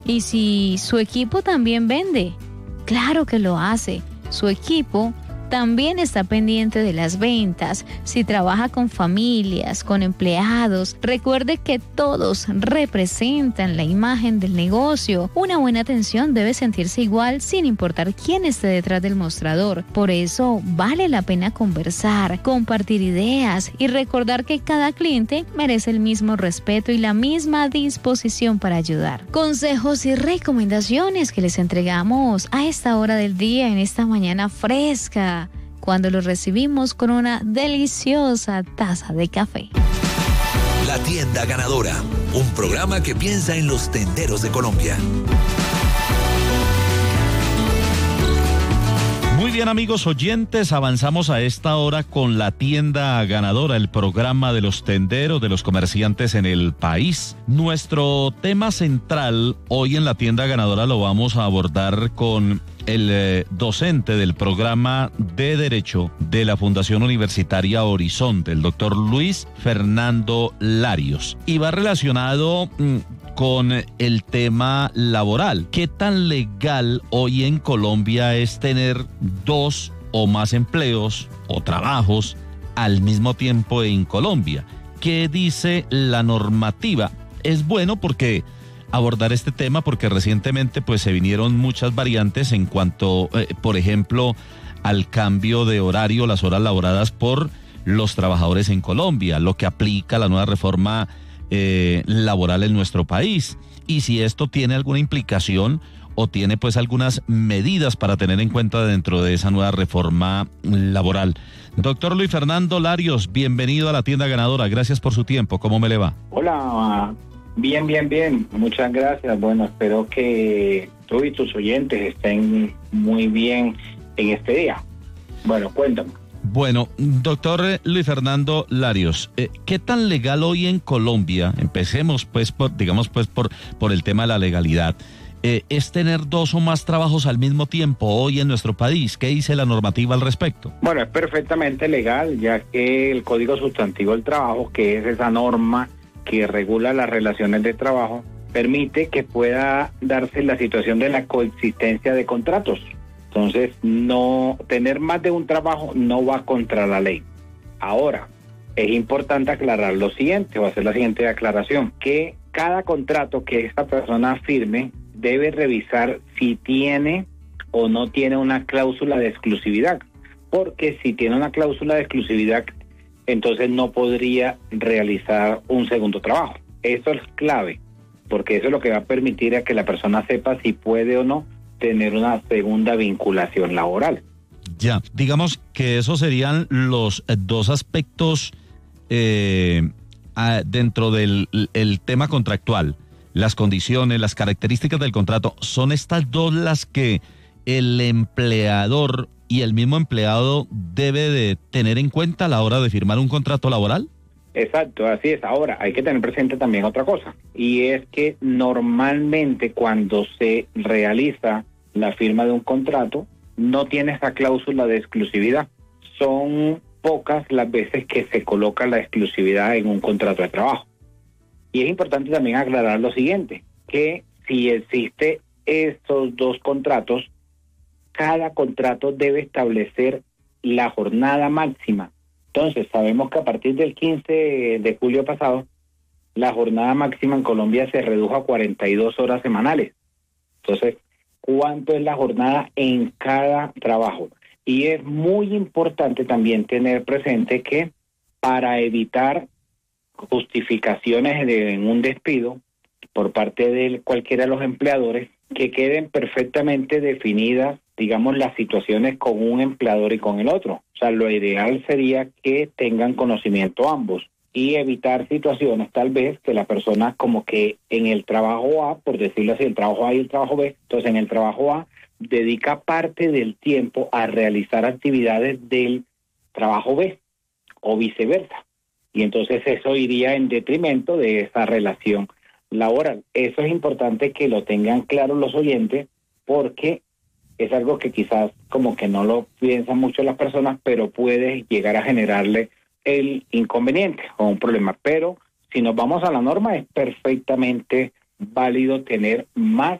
Y si su equipo también vende, claro que lo hace. Su equipo también está pendiente de las ventas. Si trabaja con familias, con empleados, recuerde que todos representan la imagen del negocio. Una buena atención debe sentirse igual sin importar quién esté detrás del mostrador. Por eso vale la pena conversar, compartir ideas y recordar que cada cliente merece el mismo respeto y la misma disposición para ayudar. Consejos y recomendaciones que les entregamos a esta hora del día, en esta mañana fresca, cuando lo recibimos con una deliciosa taza de café. La Tienda Ganadora, un programa que piensa en los tenderos de Colombia. Muy bien, amigos oyentes, avanzamos a esta hora con La Tienda Ganadora, el programa de los tenderos, de los comerciantes en el país. Nuestro tema central hoy en La Tienda Ganadora lo vamos a abordar con el docente del programa de Derecho de la Fundación Universitaria Horizonte, el doctor Luis Fernando Larios. Y va relacionado con el tema laboral. ¿Qué tan legal hoy en Colombia es tener 2 o más empleos o trabajos al mismo tiempo en Colombia? ¿Qué dice la normativa? Es bueno porque abordar este tema porque recientemente pues se vinieron muchas variantes en cuanto, por ejemplo, al cambio de horario, las horas laboradas por los trabajadores en Colombia, lo que aplica la nueva reforma laboral en nuestro país, y si esto tiene alguna implicación o tiene pues algunas medidas para tener en cuenta dentro de esa nueva reforma laboral. Doctor Luis Fernando Larios, bienvenido a La Tienda Ganadora, gracias por su tiempo, ¿cómo me le va? Hola, bien, muchas gracias. Bueno, espero que tú y tus oyentes estén muy bien en este día. Bueno, cuéntame. Bueno, doctor Luis Fernando Larios, ¿qué tan legal hoy en Colombia? Empecemos pues por el tema de la legalidad. ¿Es tener 2 o más trabajos al mismo tiempo hoy en nuestro país? ¿Qué dice la normativa al respecto? Bueno, es perfectamente legal, ya que el Código Sustantivo del Trabajo, que es esa norma que regula las relaciones de trabajo, permite que pueda darse la situación de la coexistencia de contratos. Entonces, no tener más de un trabajo no va contra la ley. Ahora, es importante aclarar lo siguiente, o hacer la siguiente aclaración, que cada contrato que esta persona firme debe revisar si tiene o no tiene una cláusula de exclusividad, porque si tiene una cláusula de exclusividad, entonces no podría realizar un segundo trabajo. Eso es clave, porque eso es lo que va a permitir a que la persona sepa si puede o no tener una segunda vinculación laboral. Ya, digamos que esos serían los 2 aspectos dentro del el tema contractual. Las condiciones, las características del contrato, ¿son estas 2 las que el empleador y el mismo empleado debe de tener en cuenta a la hora de firmar un contrato laboral? Exacto, así es. Ahora, hay que tener presente también otra cosa, y es que normalmente cuando se realiza la firma de un contrato, no tiene esa cláusula de exclusividad. Son pocas las veces que se coloca la exclusividad en un contrato de trabajo. Y es importante también aclarar lo siguiente, que si existe estos 2 contratos, cada contrato debe establecer la jornada máxima. Entonces, sabemos que a partir del 15 de julio pasado, la jornada máxima en Colombia se redujo a 42 horas semanales. Entonces, ¿cuánto es la jornada en cada trabajo? Y es muy importante también tener presente que para evitar justificaciones en un despido por parte de cualquiera de los empleadores, que queden perfectamente definidas, digamos, las situaciones con un empleador y con el otro. O sea, lo ideal sería que tengan conocimiento ambos y evitar situaciones tal vez que la persona como que en el trabajo A, por decirlo así, el trabajo A y el trabajo B, entonces en el trabajo A dedica parte del tiempo a realizar actividades del trabajo B o viceversa. Y entonces eso iría en detrimento de esa relación laboral. Eso es importante que lo tengan claro los oyentes, porque es algo que quizás como que no lo piensan mucho las personas, pero puede llegar a generarle el inconveniente o un problema. Pero si nos vamos a la norma, es perfectamente válido tener más